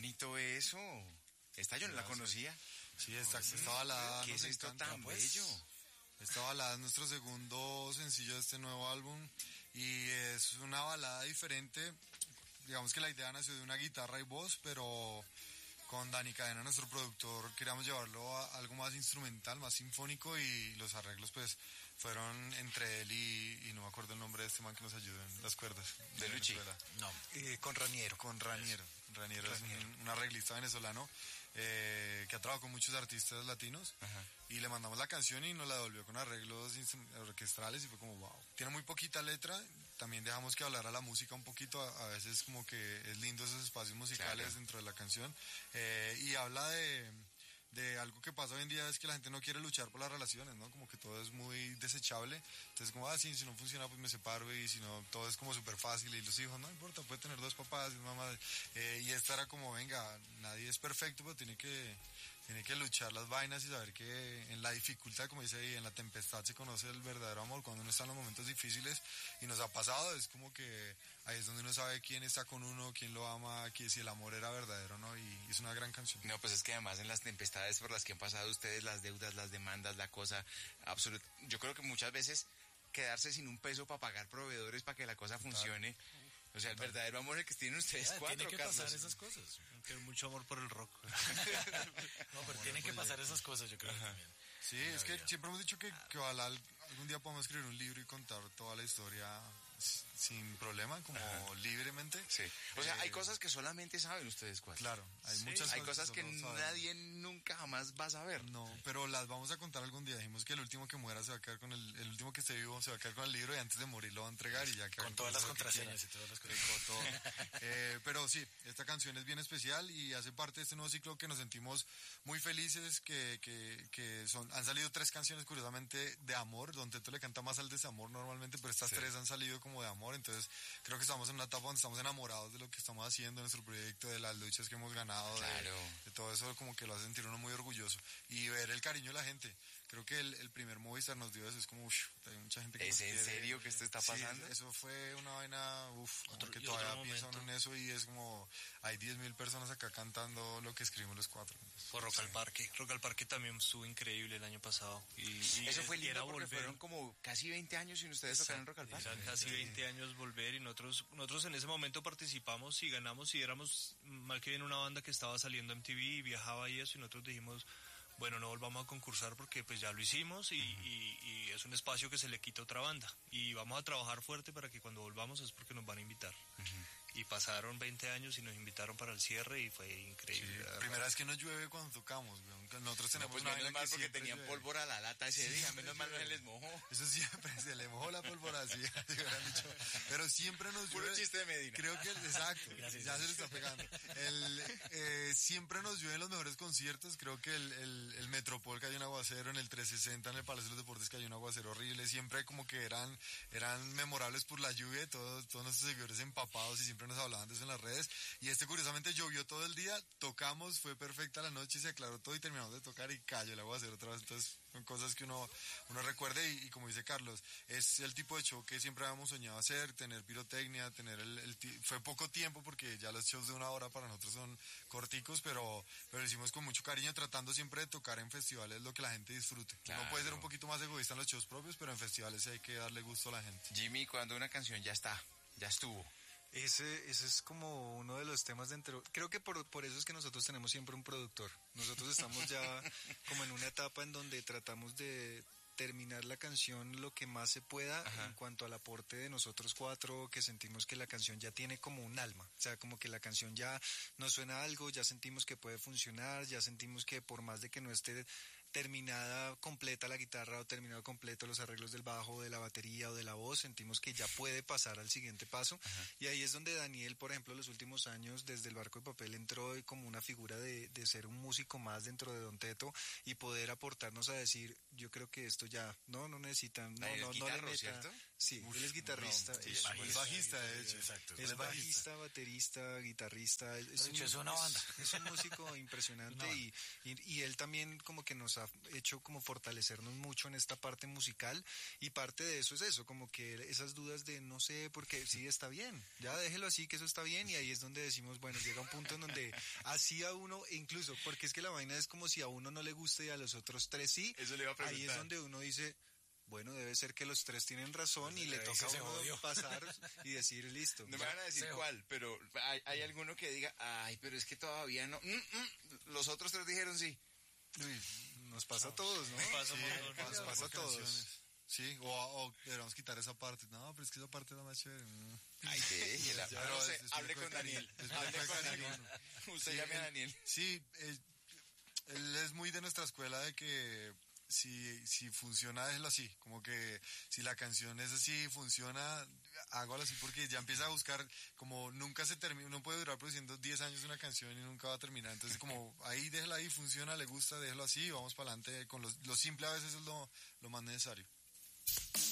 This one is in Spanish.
bonito eso. Esta yo no la conocía. Sí, esta balada ¿Qué nos es esto encanta, tan pues. bello? Esta balada es nuestro segundo sencillo de este nuevo álbum y es una balada diferente. Digamos que la idea nació de una guitarra y voz, pero con Dani Cadena, nuestro productor, queríamos llevarlo a algo más instrumental, más sinfónico, y los arreglos pues fueron entre él y no me acuerdo el nombre de este man que nos ayuda en las cuerdas. ¿De Luchi? Venezuela. No, con Raniero. Con Raniero. Raniero es un arreglista venezolano que ha trabajado con muchos artistas latinos. Ajá. Y le mandamos la canción y nos la devolvió con arreglos orquestrales y fue como wow. Tiene muy poquita letra, también dejamos que hablara la música un poquito, a veces como que es lindo esos espacios musicales, claro, dentro de la canción. Y habla de algo que pasa hoy en día, es que la gente no quiere luchar por las relaciones, ¿no? Como que todo es muy desechable. Entonces como, sí, si no funciona pues me separo, y si no, todo es como súper fácil, y los hijos, no importa, puede tener 2 papás y una mamá. Y esta era como, venga, nadie es perfecto, pero tiene que luchar las vainas y saber que en la dificultad, como dice ahí, en la tempestad se conoce el verdadero amor, cuando uno está en los momentos difíciles, y nos ha pasado, es como que ahí es donde uno sabe quién está con uno, quién lo ama, si el amor era verdadero, ¿no? Y es una gran canción. No, pues es que además en las tempestades por las que han pasado ustedes, las deudas, las demandas, la cosa absoluta, yo creo que muchas veces quedarse sin un peso para pagar proveedores para que la cosa funcione. O sea, el verdadero amor es que tienen ustedes cuatro, tiene que Carlos. pasar esas cosas. Aunque hay mucho amor por el rock. No, pero tienen que pasar esas cosas, yo creo que también. Sí, es que siempre hemos dicho que ojalá algún día podamos escribir un libro y contar toda la historia sin problema, como libremente. Sí. O sea, hay cosas que solamente saben ustedes cuatro. Claro, hay muchas hay cosas que solo nadie nunca jamás va a saber. No, pero las vamos a contar algún día. Dijimos que el último que muera se va a quedar con el último que esté vivo se va a quedar con el libro, y antes de morir lo va a entregar y ya con todas las contraseñas y todas las cosas. Todo. Pero sí, esta canción es bien especial y hace parte de este nuevo ciclo que nos sentimos muy felices, han salido 3 canciones curiosamente de amor. Don Teto le canta más al desamor normalmente, pero estas 3 han salido como de amor, entonces creo que estamos en una etapa donde estamos enamorados de lo que estamos haciendo, de nuestro proyecto, de las luchas que hemos ganado, claro, de todo eso, como que lo hace sentir uno muy orgulloso y ver el cariño de la gente. Creo que el primer Movistar nos dio eso, es como, hay mucha gente que ¿Es en quiere. serio que esto está pasando? Sí, eso fue una vaina, que todavía piensa uno en eso, y es como, hay 10.000 personas acá cantando lo que escribimos los 4. Por Rock al Parque. Rock al Parque también estuvo increíble el año pasado. Y eso fue lindo porque volver. Fueron como casi 20 años sin ustedes tocar en Rock al Parque. Casi 20 años volver, y nosotros en ese momento participamos y ganamos, y éramos mal que bien una banda que estaba saliendo en MTV y viajaba y eso, y nosotros dijimos, bueno, no volvamos a concursar porque pues ya lo hicimos y es un espacio que se le quita a otra banda, y vamos a trabajar fuerte para que cuando volvamos es porque nos van a invitar. Y pasaron 20 años y nos invitaron para el cierre y fue increíble. Sí, primera vez que nos llueve cuando tocamos, weón. Nosotros tenemos pues una menos mal porque tenían llueve. pólvora a la lata ese día, menos mal no se les mojó. Eso siempre, se le mojó la pólvora, sí, dicho. Pero siempre nos llueve. Puro chiste de Medina. Creo que, exacto, Gracias. ya se le está pegando. Siempre nos llueve en los mejores conciertos. Creo que el Metropol cayó un aguacero, en el 360, en el Palacio de los Deportes cayó un aguacero horrible. Siempre como que eran memorables por la lluvia, todos nuestros seguidores empapados, y siempre nos hablaban de eso en las redes. Y curiosamente llovió todo el día, tocamos, fue perfecta la noche, se aclaró todo y terminamos de tocar y cayó el aguacero otra vez. Entonces son cosas que uno recuerde, y como dice Carlos, es el tipo de show que siempre habíamos soñado hacer, tener pirotecnia, tener fue poco tiempo porque ya los shows de 1 hora para nosotros son corticos, pero lo hicimos con mucho cariño, tratando siempre de tocar en festivales lo que la gente disfrute. Claro. Uno puede ser un poquito más egoísta en los shows propios, pero en festivales hay que darle gusto a la gente. Jimmy, cuando una canción ya estuvo. Ese es como uno de los temas dentro. Creo que por eso es que nosotros tenemos siempre un productor. Nosotros estamos ya como en una etapa en donde tratamos de terminar la canción lo que más se pueda. Ajá. En cuanto al aporte de nosotros 4, que sentimos que la canción ya tiene como un alma, o sea, como que la canción ya nos suena algo, ya sentimos que puede funcionar, ya sentimos que por más de que no esté terminada completa la guitarra o terminado completo los arreglos del bajo, de la batería o de la voz, sentimos que ya puede pasar al siguiente paso. Ajá. Y ahí es donde Daniel, por ejemplo, los últimos años desde el Barco de Papel entró como una figura de ser un músico más dentro de Don Teto y poder aportarnos a decir, yo creo que esto ya no necesitan, no le meta. ¿Cierto? Sí, él es guitarrista, es bajista, de hecho. Exacto, es bajista, baterista, guitarrista, es una banda. Es un músico impresionante y él también como que nos ha ha hecho como fortalecernos mucho en esta parte musical, y parte de eso es eso, como que esas dudas de no sé, porque sí está bien, ya déjelo así, que eso está bien, y ahí es donde decimos, bueno, llega un punto en donde así a uno, incluso, porque es que la vaina es como si a uno no le guste y a los otros tres sí, Eso le iba a preguntar. ahí es donde uno dice, bueno, debe ser que los tres tienen razón y le toca a uno pasar y decir listo. No me van a decir cuál, pero hay alguno que diga, ay, pero es que todavía no. Los otros tres dijeron sí. Uy, nos pasa a todos, ¿no? Nos pasa a todos. Canciones. Sí, o deberíamos quitar esa parte. No, pero es que esa parte es la más chévere. Ay, déjela. Ya, No sé, es hable público con de Daniel. cariño, es Hable público con de Daniel. cariño. Usted Sí, llame a Daniel. Sí, él es muy de nuestra escuela de que si funciona, déjelo así. Como que si la canción es así, funciona, hágalo así, porque ya empieza a buscar, como nunca se termina, uno puede durar produciendo 10 años una canción y nunca va a terminar. Entonces, como ahí, déjela ahí, funciona, le gusta, déjelo así, vamos para adelante. Con lo simple a veces es lo más necesario.